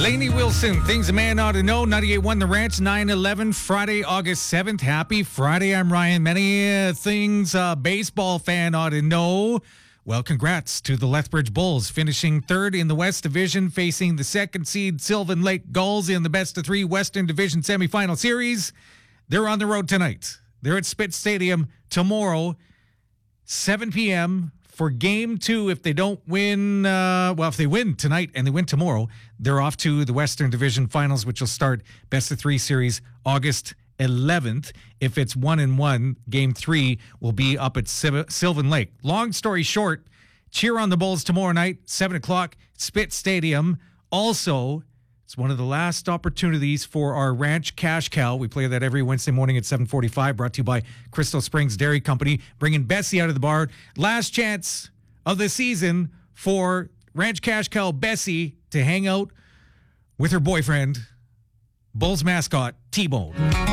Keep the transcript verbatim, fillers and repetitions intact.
Lainey Wilson, things a man ought to know. ninety-eight point one The Ranch, nine eleven, Friday, August seventh. Happy Friday. I'm Ryan. Many uh, things a baseball fan ought to know. Well, congrats to the Lethbridge Bulls, finishing third in the West Division, facing the second seed Sylvan Lake Gulls in the best of three Western Division semifinal series. They're on the road tonight. They're at Spitz Stadium tomorrow, seven p.m., for game two. If they don't win, uh, well, if they win tonight and they win tomorrow, they're off to the Western Division Finals, which will start best of three series August eleventh. If it's one and one, game three will be up at Sil- Sylvan Lake. Long story short, cheer on the Bulls tomorrow night, seven o'clock, Spitz Stadium. Also, it's one of the last opportunities for our Ranch Cash Cow. We play that every Wednesday morning at seven forty-five, brought to you by Crystal Springs Dairy Company, bringing Bessie out of the bar. Last chance of the season for Ranch Cash Cow Bessie to hang out with her boyfriend, Bulls mascot, T-Bone.